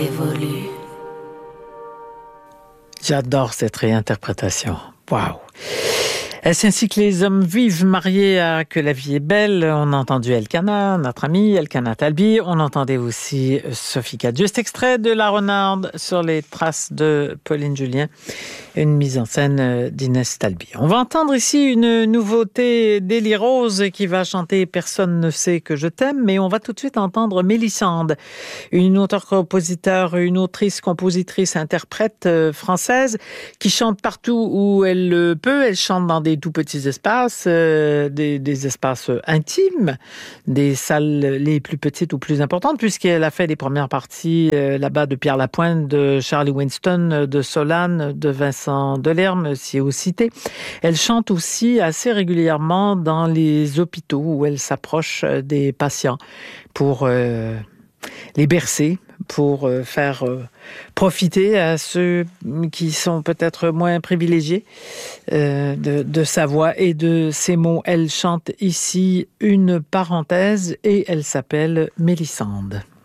évolue. J'adore cette réinterprétation. Waouh! Est-ce ainsi que les hommes vivent mariés à Que la vie est belle? On a entendu Elkana, notre ami Elkana Talbi. On entendait aussi Sophie Cadieux. Cet extrait de La Renarde sur les traces de Pauline Julien. Une mise en scène d'Inès Talbi. On va entendre ici une nouveauté d'Élie Rose qui va chanter Personne ne sait que je t'aime, mais on va tout de suite entendre Mélissande, une auteure-compositeur, une autrice-compositrice interprète française qui chante partout où elle le peut. Elle chante dans des tout petits espaces, des espaces intimes, des salles les plus petites ou plus importantes, puisqu'elle a fait les premières parties là-bas de Pierre Lapointe, de Charlie Winston, de Solane, de Vincent Delerme, si vous citez. Elle chante aussi assez régulièrement dans les hôpitaux où elle s'approche des patients pour les bercer, pour faire profiter à ceux qui sont peut-être moins privilégiés de sa voix et de ses mots. Elle chante ici une parenthèse et elle s'appelle Mélissande.